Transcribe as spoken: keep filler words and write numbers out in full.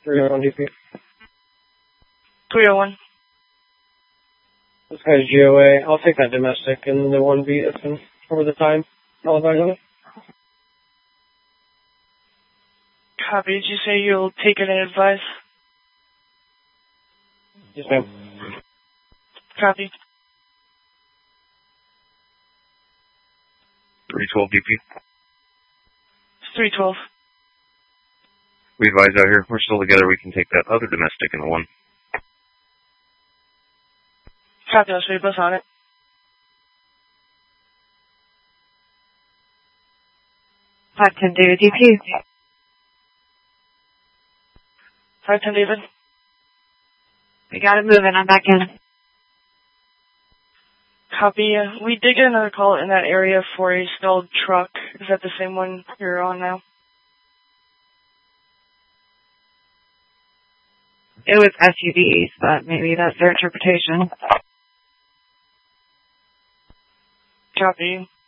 three oh one D P. three oh one. This guy's G O A. I'll take that domestic and the one B that's been over the time. I'll advise on it. Copy. Did you say you'll take it and advise? Yes, ma'am. Copy. three twelve D P. three twelve. We advise out here. We're still together. We can take that other domestic and the one. Copy. I'll show you both on it. five ten David D P. five ten David. We got it moving. I'm back in. Copy. Uh, we did get another call in that area for a stalled truck. Is that the same one you're on now? It was S U Vs, but maybe that's their interpretation. Copy.